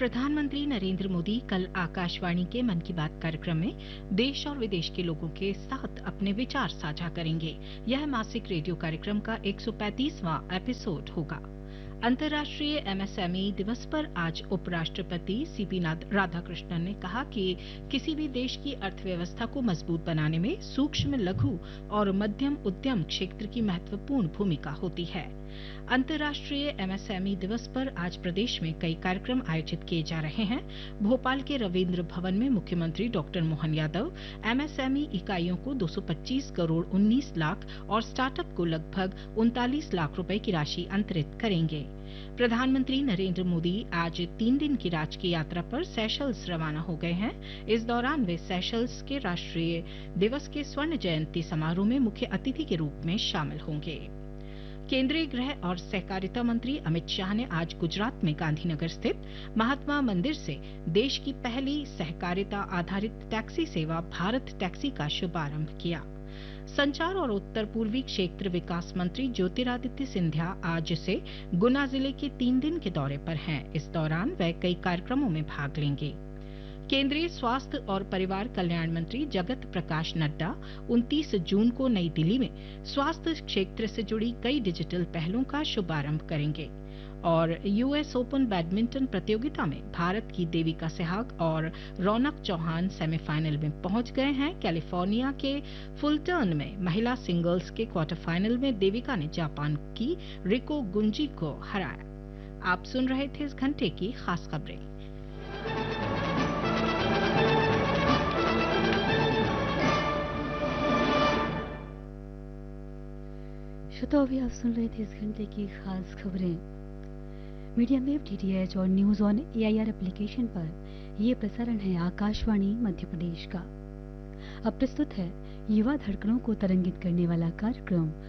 प्रधानमंत्री नरेंद्र मोदी कल आकाशवाणी के मन की बात कार्यक्रम में देश और विदेश के लोगों के साथ अपने विचार साझा करेंगे। यह मासिक रेडियो कार्यक्रम का 135वां एपिसोड होगा। अंतर्राष्ट्रीय एमएसएमई दिवस पर आज उपराष्ट्रपति सीपी राधाकृष्णन ने कहा कि किसी भी देश की अर्थव्यवस्था को मजबूत बनाने में सूक्ष्म, लघु और मध्यम उद्यम क्षेत्र की महत्वपूर्ण भूमिका होती है। अंतर्राष्ट्रीय एमएसएमई दिवस पर आज प्रदेश में कई कार्यक्रम आयोजित किए जा रहे हैं। भोपाल के रविंद्र भवन में मुख्यमंत्री डॉक्टर मोहन यादव एमएसएमई इकाइयों को 225 करोड़ 19 लाख और स्टार्टअप को लगभग 39 लाख रुपए की राशि अंतरित करेंगे। प्रधानमंत्री नरेंद्र मोदी आज 3 दिन की राजकीय यात्रा पर सेशल्स रवाना हो गए हैं। इस दौरान वे सेशल्स के राष्ट्रीय दिवस के स्वर्ण जयंती समारोह में मुख्य अतिथि के रूप में शामिल होंगे। केंद्रीय गृह और सहकारिता मंत्री अमित शाह ने आज गुजरात में गांधीनगर स्थित महात्मा मंदिर से देश की पहली सहकारिता आधारित टैक्सी सेवा भारत टैक्सी का शुभारंभ किया। संचार और उत्तर पूर्वी क्षेत्र विकास मंत्री ज्योतिरादित्य सिंधिया आज से गुना जिले के 3 दिन के दौरे पर हैं। इस दौरान वे कई कार्यक्रमों में भाग लेंगे। केंद्रीय स्वास्थ्य और परिवार कल्याण मंत्री जगत प्रकाश नड्डा 29 जून को नई दिल्ली में स्वास्थ्य क्षेत्र से जुड़ी कई डिजिटल पहलों का शुभारंभ करेंगे। और यूएस ओपन बैडमिंटन प्रतियोगिता में भारत की देविका सहवाग और रौनक चौहान सेमीफाइनल में पहुंच गए हैं। कैलिफोर्निया के फुलटर्न में महिला सिंगल्स के क्वार्टर फाइनल में देविका ने जापान की रिको गुंजी को हराया। आप सुन रहे थे इस घंटे की खास खबरें। तो अभी आप सुन रहे थे इस घंटे की खास खबरें। मीडियम वेव डीटीएच और न्यूज ऑन एआईआर एप्लीकेशन पर यह प्रसारण है आकाशवाणी मध्य प्रदेश का। अब प्रस्तुत है युवा धड़कनों को तरंगित करने वाला कार्यक्रम